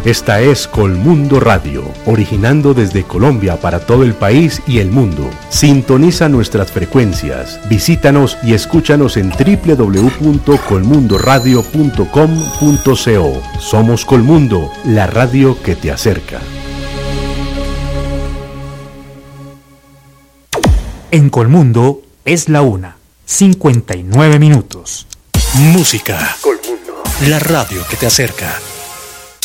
Esta es Colmundo Radio, originando desde Colombia para todo el país y el mundo. Sintoniza nuestras frecuencias, visítanos y escúchanos en www.colmundoradio.com.co. Somos Colmundo, la radio que te acerca. En Colmundo es la 1:59. Música. Colmundo, la radio que te acerca.